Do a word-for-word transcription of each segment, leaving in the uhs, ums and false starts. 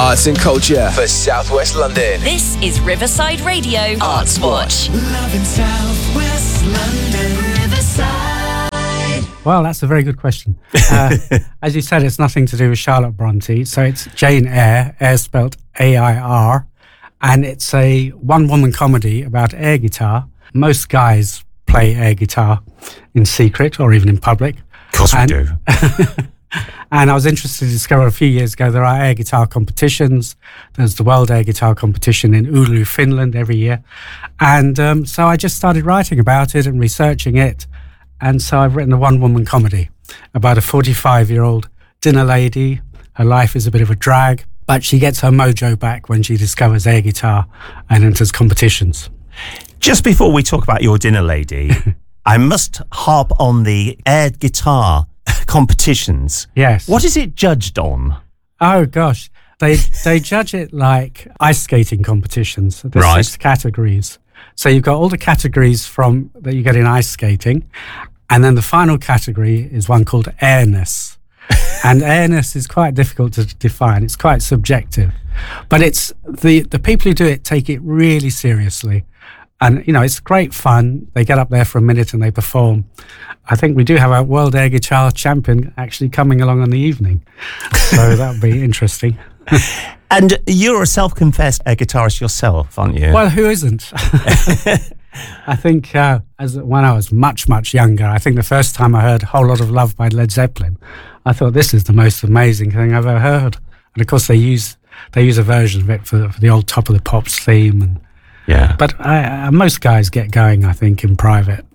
Arts and culture for South West London. This is Riverside Radio Arts Watch. Love in South West London, Riverside. Well, that's a very good question. Uh, as you said, it's nothing to do with Charlotte Bronte. So it's Jane Eyre, Eyre spelt A I R, and it's a one-woman comedy about air guitar. Most guys play air guitar in secret or even in public. Of course and, we do. And I was interested to discover a few years ago there are air guitar competitions. There's the World Air Guitar Competition in Oulu, Finland every year. And um, so I just started writing about it and researching it. And so I've written a one-woman comedy about a forty-five-year-old dinner lady. Her life is a bit of a drag, but she gets her mojo back when she discovers air guitar and enters competitions. Just before we talk about your dinner lady, I must harp on the air guitar competitions. Yes. What is it judged on? Oh, gosh. They they judge it like ice skating competitions. There's Right. six categories. So you've got all the categories from that you get in ice skating. And then the final category is one called airness. And airness is quite difficult to define. It's quite subjective. But it's the, the people who do it take it really seriously. And, you know, it's great fun. They get up there for a minute and they perform. I think we do have a World Air Guitar champion actually coming along on the evening. So that would be interesting. And you're a self-confessed air guitarist yourself, aren't you? Well, who isn't? I think uh, as when I was much, much younger, I think the first time I heard A Whole Lot of Love by Led Zeppelin, I thought this is the most amazing thing I've ever heard. And of course they use they use a version of it for the, for the old Top of the Pops theme. And yeah. But I, uh, most guys get going, I think, in private.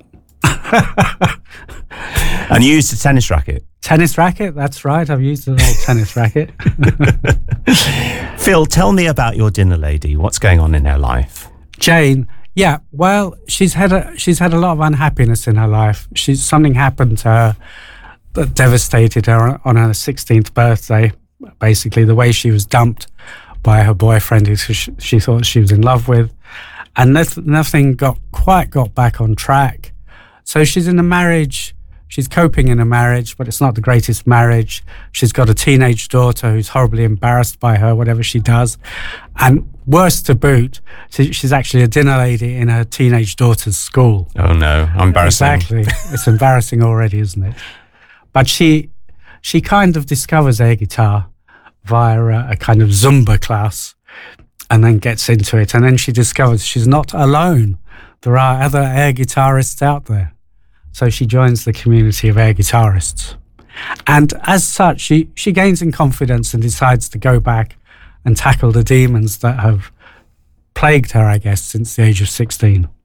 And you used a tennis racket? Tennis racket, that's right. I've used an old tennis racket. Phil, tell me about your dinner lady. What's going on in her life? Jane, yeah, well, she's had a she's had a lot of unhappiness in her life. She's something happened to her that devastated her on her sixteenth birthday. Basically, the way she was dumped by her boyfriend, who she, she thought she was in love with, and nothing got quite got back on track. So she's in a marriage. She's coping in a marriage, but it's not the greatest marriage. She's got a teenage daughter who's horribly embarrassed by her, whatever she does. And worse to boot, she's actually a dinner lady in her teenage daughter's school. Oh, no. Embarrassing. Exactly. It's embarrassing already, isn't it? But she she kind of discovers air guitar via a, a kind of Zumba class and then gets into it. And then she discovers she's not alone. There are other air guitarists out there. So she joins the community of air guitarists. And as such, she, she gains in confidence and decides to go back and tackle the demons that have plagued her, I guess, since the age of sixteen.